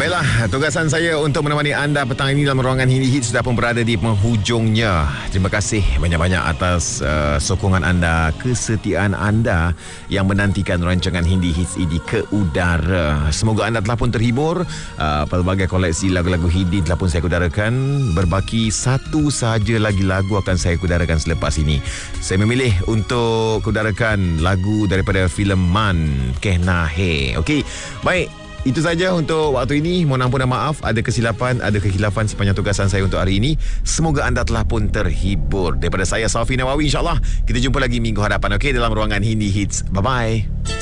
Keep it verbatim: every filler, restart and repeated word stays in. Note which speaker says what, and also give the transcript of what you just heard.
Speaker 1: Baiklah, tugasan saya untuk menemani anda petang ini dalam ruangan Hindi Hits sudah pun berada di penghujungnya. Terima kasih banyak-banyak atas uh, sokongan anda, kesetiaan anda yang menantikan rancangan Hindi Hits ini ke udara. Semoga anda telah pun terhibur. Uh, pelbagai koleksi lagu-lagu Hindi telah pun saya kudarakan. Berbaki satu sahaja lagi lagu akan saya kudarakan selepas ini. Saya memilih untuk kudarakan lagu daripada filem Man Kehna Hai. Okey, baik. Itu saja untuk waktu ini. Mohon ampun dan maaf ada kesilapan, ada kekhilafan sepanjang tugasan saya untuk hari ini. Semoga anda telah pun terhibur. Daripada saya, Safi Nawawi, insyaAllah kita jumpa lagi minggu hadapan, okey, dalam ruangan Hindi Hits. Bye-bye.